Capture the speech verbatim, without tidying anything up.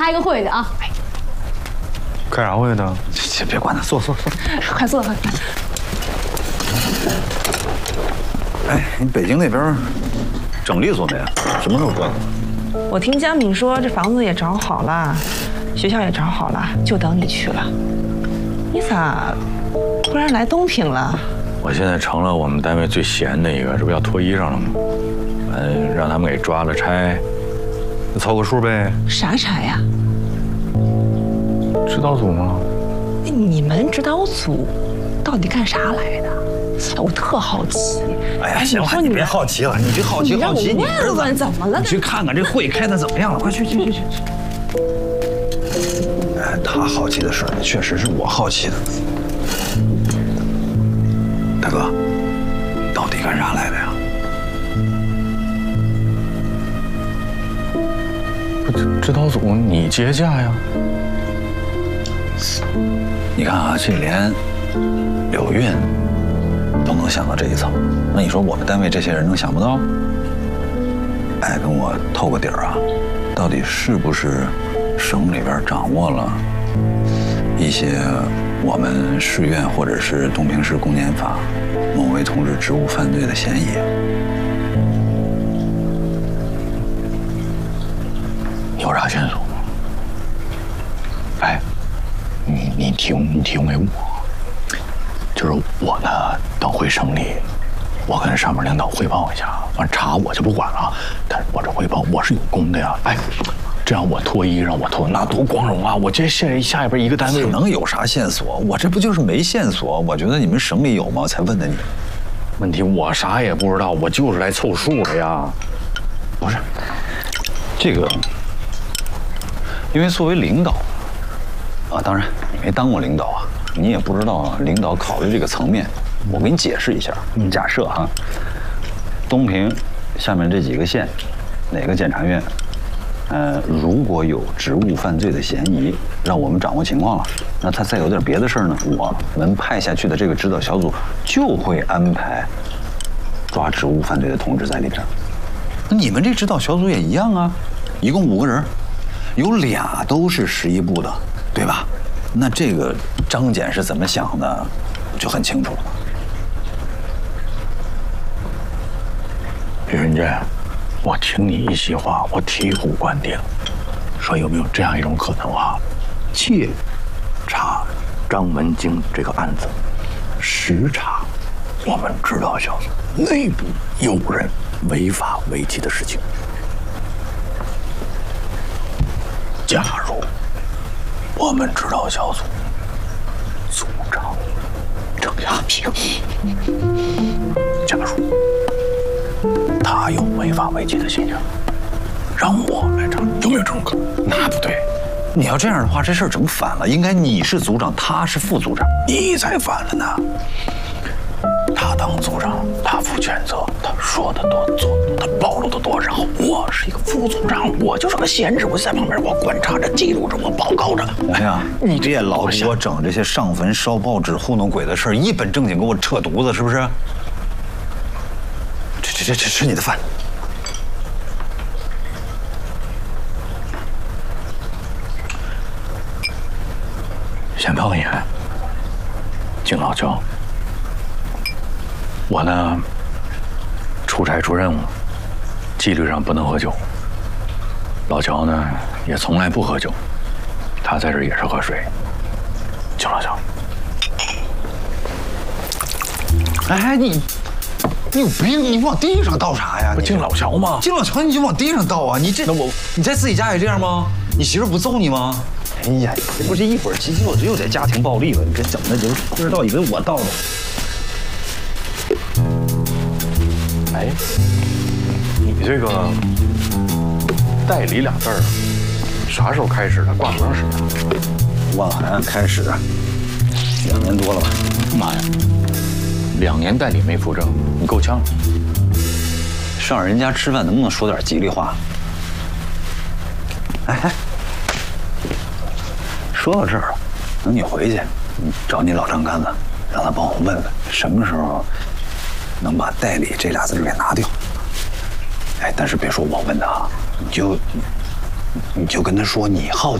开个会的啊。 开啥会的？ 先别管他，坐坐坐。 快坐，快。 哎，你北京那边整利索没？什么时候关？ 我听江敏说，这房子也找好了，学校也找好了，就等你去了。你咋突然来东平了？ 我现在成了我们单位最闲的一个，这不要脱衣裳了吗？嗯，让他们给抓了差，凑个数呗。 啥差呀？ 指导组吗？ 你们指导组到底干啥来的？我特好奇。 哎呀，行了，你别好奇了，你这好奇好奇，你儿子怎么了？ 你去看看这会开的怎么样了，快去去去去。哎，他好奇的事儿，确实是我好奇的。大哥，到底干啥来的呀？ 不，指导组你接驾呀？ 你看啊，这连柳运都能想到这一层，那你说我们单位这些人能想不到？哎，跟我透个底儿啊，到底是不是省里边掌握了一些我们市院或者是东平市公检法某位同志职务犯罪的嫌疑？ 有啥线索吗？哎，你你提供你提供给我，就是我呢，等回省里，我跟上面领导汇报一下，完查我就不管了，但是我这汇报我是有功的呀。哎，这样我脱衣裳，我脱那多光荣啊！我这下下边一个单位能有啥线索？我这不就是没线索？我觉得你们省里有吗？才问的你。 问题我啥也不知道，我就是来凑数的呀。 不是，这个，因为作为领导啊，当然你没当过领导啊，你也不知道领导考虑这个层面。我给你解释一下，假设哈，东平下面这几个县，哪个检察院，呃，如果有职务犯罪的嫌疑，让我们掌握情况了，那他再有点别的事儿呢，我们派下去的这个指导小组就会安排抓职务犯罪的同志在里边。那你们这指导小组也一样啊，一共五个人，有俩都是十一部的，对吧？那这个张检是怎么想的，就很清楚了。 李文娟，我听你一席话，我醍醐灌顶。说有没有这样一种可能啊？借查张文京这个案子，实查我们指导小组内部有人违法违纪的事情。假如我们指导小组组长郑亚平，假如他有违法违纪的现象，让我来查，有没有这种可能？ 那不对，你要这样的话，这事儿整反了。应该你是组长，他是副组长， 你才反了呢。他当组长，他负全责，他说的多做，他暴露的多少。我是一个副组长，我就是个闲职，我在旁边，我观察着、记录着，我报告着。 哎呀，你别老给我整这些上坟烧报纸糊弄鬼的事儿，一本正经给我扯犊子，是不是？吃吃吃吃你的饭。 先放眼，敬老焦。我呢，出差出任务，纪律上不能喝酒。老乔呢，也从来不喝酒，他在这儿也是喝水。敬老焦。 哎，你你有病！你往地上倒啥呀？ 不敬老乔吗？ 敬老乔你就往地上倒啊！你这那我你在自己家也这样吗？你媳妇不揍你吗？哎呀，这不是一会儿急急我又得家庭暴力了，你这整的就不知道以为我倒了。 哎，你这个代理俩字儿，啥时候开始的？挂多长时间？ 万涵开始两年多了吧？ 妈呀，两年代理没扶正，你够呛了。 上人家吃饭能不能说点吉利话？哎哎，说到这儿了，等你回去，你找你老张杆子，让他帮我问问什么时候能把代理这俩字给拿掉。哎，但是别说我问的啊，你就你就跟他说你好